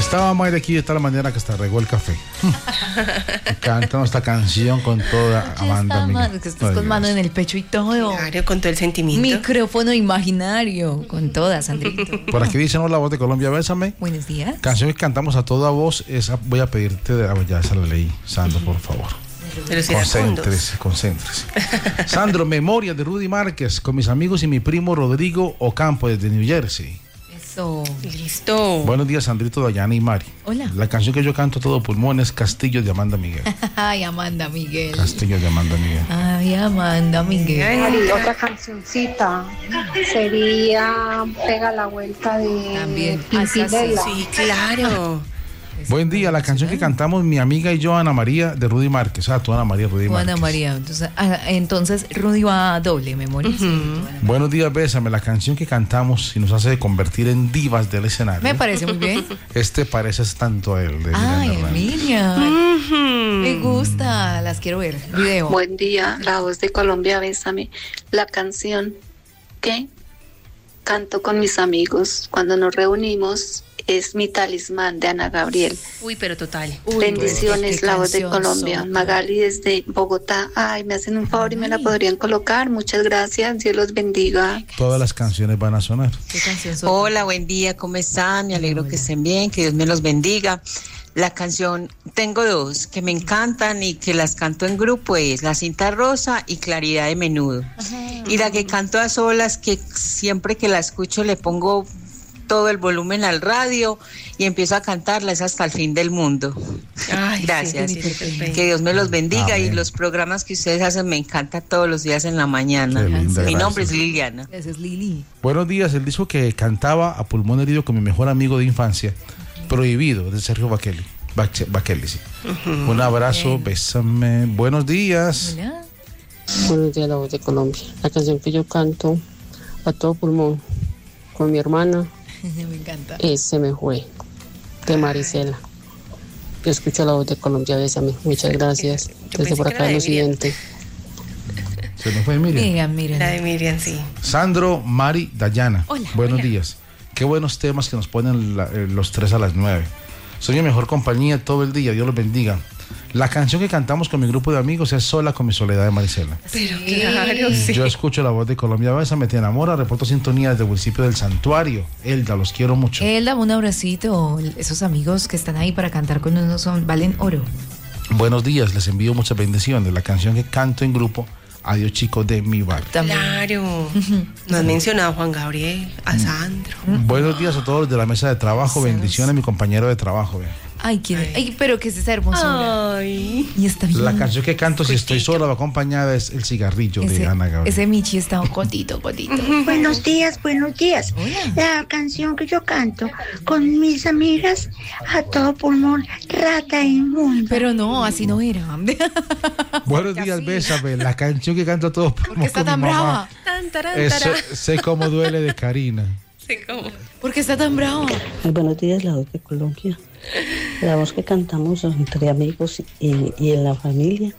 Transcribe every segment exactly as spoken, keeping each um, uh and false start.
Estaba Mayra aquí de tal manera que hasta regó el café. Cantamos esta canción con toda Amanda Miguel. Que estás con mano en el pecho y todo. Claro, con todo el sentimiento. Micrófono imaginario, con toda, Sandrito. Por aquí dicen, hola, voz de Colombia, bésame. Buenos días. Canción que cantamos a toda voz, esa voy a pedirte, de, ah, ya esa la leí, Sandro, por favor. Pero si concéntrese, concéntrese. Sandro, memoria de Rudy Márquez con mis amigos y mi primo Rodrigo Ocampo desde New Jersey. Eso. Listo. Buenos días, Sandrito, Dayana y Mari. Hola. La canción que yo canto a todo pulmón es Castillo de Amanda Miguel. Ay, Amanda Miguel. Castillo de Amanda Miguel. Ay, Amanda Miguel. Mari, otra cancioncita sería Pega la Vuelta de También. Pimpinela. Sí, claro. Buen día, la canción que cantamos mi amiga y yo, Ana María, de Rudy Márquez. Ah, tú, Ana María, Rudy Márquez. Ana María. Entonces, ah, entonces Rudy va a doble memoria. Uh-huh. Buenos días, bésame. La canción que cantamos y nos hace convertir en divas del escenario. Me parece muy bien. Este pareces tanto a él. De Ay, Emilia. Uh-huh. Me gusta. Las quiero ver. Video. Buen día, la voz de Colombia, bésame. La canción que canto con mis amigos cuando nos reunimos es Mi Talismán de Ana Gabriel. Uy, pero total. Uy, bendiciones, qué la voz de canción Colombia. son. Magali desde Bogotá. Ay, me hacen un favor y me la Ay. podrían colocar. Muchas gracias. Dios los bendiga. Todas las canciones van a sonar. ¿Qué canción son? Hola, buen día, ¿cómo están? Me alegro Hola. que estén bien, que Dios me los bendiga. La canción, tengo dos que me encantan y que las canto en grupo, es La Cinta Rosa y Claridad de Menudo. Y la que canto a solas, que siempre que la escucho le pongo todo el volumen al radio y empiezo a cantarla, es Hasta el Fin del Mundo. Ay, Gracias. sí, sí, sí, sí. Que Dios me los bendiga. Amén. Y los programas que ustedes hacen me encantan todos los días en la mañana. Qué linda, Mi nombre es gracias. Liliana. Esa es Lili. Buenos días, el disco que cantaba a pulmón herido con mi mejor amigo de infancia, Prohibido, de Sergio Bakeli. Bache- Bakeli, sí. Uh-huh. Un abrazo, Bien. bésame. Buenos días. Hola. Buenos días, la voz de Colombia. La canción que yo canto a todo pulmón con mi hermana Me encanta. es Se me fue, de Marisela. Yo escucho la voz de Colombia, bésame. Muchas gracias. Yo Desde pensé por que acá era lo de Miriam. siguiente. Se me fue Miriam. Miriam, Miriam. La de Miriam, sí. Sandro, Mari, Dayana. Hola, Buenos hola. días. Qué buenos temas que nos ponen la- eh, los tres a las nueve. Soy mi mejor compañía todo el día. Dios los bendiga. La canción que cantamos con mi grupo de amigos es Sola con mi soledad de Marisela. Pero Sí. claro, sí. Yo escucho la voz de Colombia Besa, me te enamora, reporto sintonía desde el municipio del Santuario. Elda, los quiero mucho. Elda, un abracito. Esos amigos que están ahí para cantar con nosotros son, valen oro. Buenos días, les envío muchas bendiciones. La canción que canto en grupo, Adiós chicos de mi bar. También. Claro. No has mencionado a Juan Gabriel, a Sandro. Buenos días a todos de la mesa de trabajo, bendiciones a mi compañero de trabajo. Vea. Ay, ¿quién? Ay, pero que es esa hermosura. Ay. Y está bien. La canción que canto si estoy sola o acompañada es El cigarrillo ese, de Ana Gabriel. ese Michi está cotito, cotito. Buenos días, buenos días. Hola. La canción que yo canto con mis amigas a todo pulmón, Rata Inmunda. Pero no, así no era. Buenos días, bésame. La canción que canto a todos ¿Por qué está tan brava? Tan, tarán, Es, tarán. sé cómo duele de Karina. Sí, ¿cómo? ¿Por qué está tan brava? Muy buenos días, la voz de Colombia. La voz que cantamos entre amigos y, y en la familia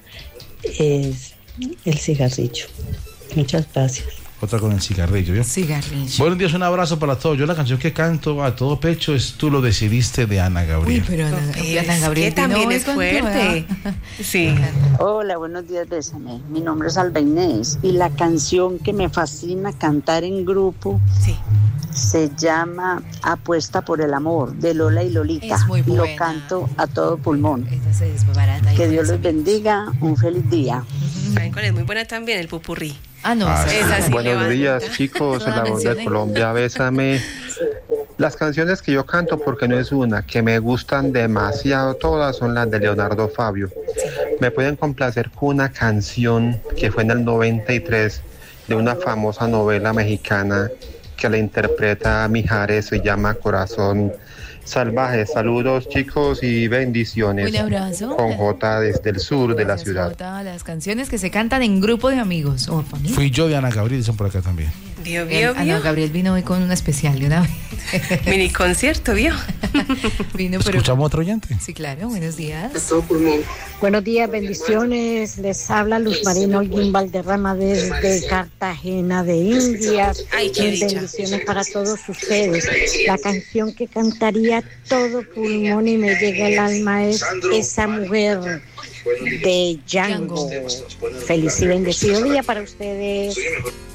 es El cigarrillo. Muchas gracias. Otra con el cigarrillo, ¿vio? Cigarrillo. Buenos días, un abrazo para todos. Yo la canción que canto a todo pecho es Tú lo decidiste de Ana Gabriel. Uy, pero Ana, Pero Ana es Gabriel que también vino es con fuerte. toda. Sí. Hola, buenos días, bésame. Mi nombre es Alba Inés y la canción que me fascina cantar en grupo Sí. se llama Apuesta por el amor, de Lola y Lolita. Es muy Lo buena. canto a todo pulmón. Esa se desbarata. Que Dios los bendiga, un feliz día. ¿Saben cuál es muy buena también? El pupurrí. Ah, no. Ah, esa- Esa sí Buenos levanta. días, chicos, Toda en la voz de mencioné. Colombia, bésame. Las canciones que yo canto, porque no es una, que me gustan demasiado, todas son las de Leonardo Fabio. Me pueden complacer con una canción que fue en el noventa y tres de una famosa novela mexicana que la interpreta Mijares, se llama Corazón Salvaje. Saludos, chicos, y bendiciones. Un abrazo. Con J desde el sur de la Gracias, ciudad. Jota. Las canciones que se cantan en grupo de amigos o familia. Fui yo de Ana Gabriel, dicen por acá también. Vio, El- vio, Ana vio. Gabriel vino hoy con un especial de una vez. Mini concierto, vio. Vino, pero... ¿Escuchamos otro oyente? Sí, claro, buenos días. Buenos días, bendiciones. Les habla Luz Marina Holguín Valderrama desde Cartagena de Indias. Ay, qué dicha. Bendiciones para todos ustedes. La canción que cantaría todo pulmón y me llega al alma es Esa Mujer de Django. Feliz y bendecido día para ustedes.